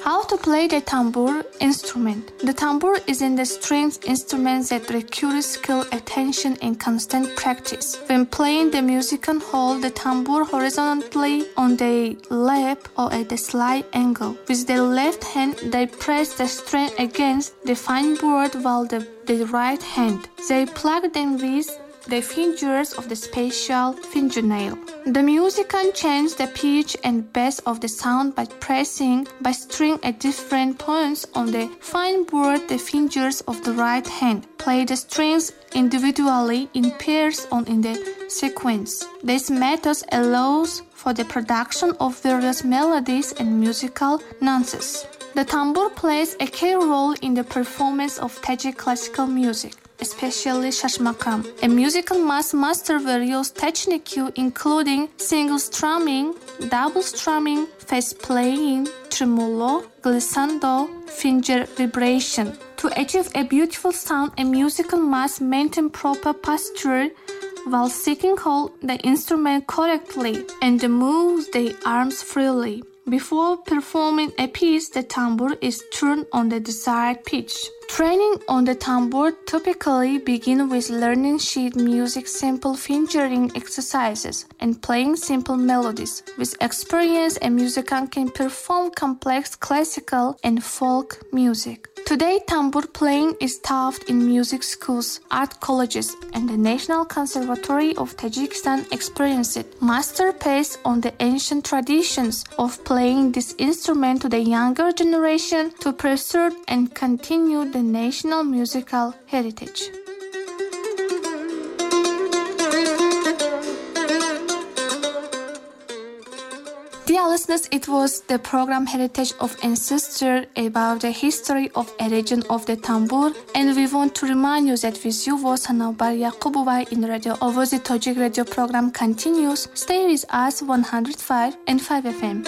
How to play the tambour instrument. The tambour is a stringed instrument that requires skill, attention, and constant practice. When playing the music, hold the tambour horizontally on the lap or at a slight angle. With the left hand, they press the string against the fingerboard while the right hand. They plug them with the fingers of the special fingernail. The musician changes the pitch and bass of the sound by pressing by string at different points on the fingerboard. The fingers of the right hand play the strings individually in pairs or in the sequence. This method allows for the production of various melodies and musical nuances. The tambour plays a key role in the performance of Tajik classical music, especially Shashmakam. A musical master various techniques including single strumming, double strumming, fast playing, tremolo, glissando, finger vibration. To achieve a beautiful sound, a musical must maintain proper posture while seeking hold the instrument correctly and move the arms freely. Before performing a piece, the tambour is turned on the desired pitch. Training on the tambour typically begins with learning sheet music, simple fingering exercises, and playing simple melodies. With experience, a musician can perform complex classical and folk music. Today, tambour playing is taught in music schools, art colleges, and the National Conservatory of Tajikistan experience it. Master pass on the ancient traditions of playing this instrument to the younger generation to preserve and continue the national musical heritage. Dear listeners, it was the program Heritage of Ancestors about the history of a region of the tambour, and we want to remind you that with you was Hanabar Yaqubova in Radio Ovozi Tajik radio program continues. Stay with us 105 and 5 FM.